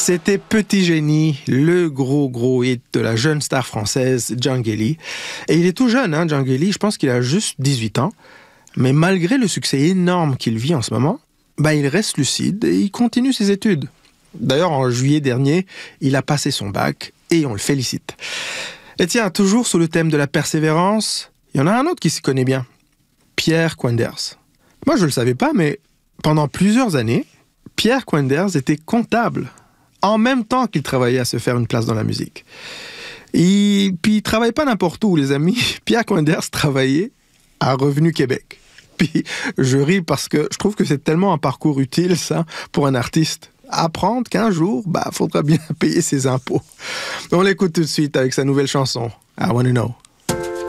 C'était Petit Génie, le gros hit de la jeune star française Djangeli. Et il est tout jeune, Djangeli, je pense qu'il a juste 18 ans. Mais malgré le succès énorme qu'il vit en ce moment, il reste lucide et il continue ses études. D'ailleurs, en juillet dernier, il a passé son bac et on le félicite. Et tiens, toujours sous le thème de la persévérance, il y en a un autre qui s'y connaît bien, Pierre Quenders. Moi, je ne le savais pas, mais pendant plusieurs années, Pierre Quenders était comptable, en même temps qu'il travaillait à se faire une place dans la musique. Et puis, il ne travaillait pas n'importe où, les amis. Pierre Quenders travaillait à Revenu Québec. Puis, je ris parce que je trouve que c'est tellement un parcours utile, ça, pour un artiste. Apprendre qu'un jour, faudra bien payer ses impôts. On l'écoute tout de suite avec sa nouvelle chanson, I Wanna Know.